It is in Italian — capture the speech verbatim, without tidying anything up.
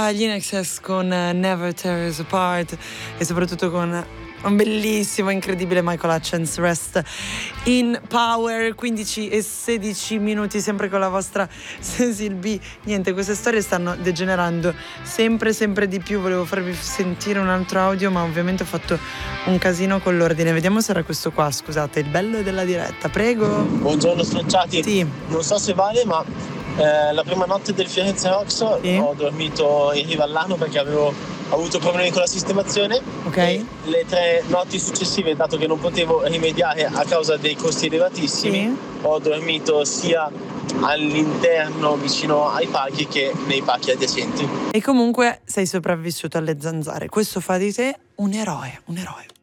Ah, gli In Excess con Never Tear Us Apart e soprattutto con un bellissimo, incredibile Michael Hutchence, Rest in Power. Quindici e sedici minuti, sempre con la vostra Cecil B. Niente, queste storie stanno degenerando sempre sempre di più. Volevo farvi sentire un altro audio, ma ovviamente ho fatto un casino con l'ordine. Vediamo se era questo qua, scusate, il bello della diretta, prego. Buongiorno Sfrecciati. Sì. Non so se vale, ma eh, la prima notte del Firenze Rocks sì. Ho dormito in riva all'Arno perché avevo avuto problemi con la sistemazione. Ok. E le tre notti successive, dato che non potevo rimediare a causa dei costi elevatissimi, sì. Ho dormito sia all'interno vicino ai parchi che nei parchi adiacenti. E comunque sei sopravvissuto alle zanzare. Questo fa di te un eroe, un eroe.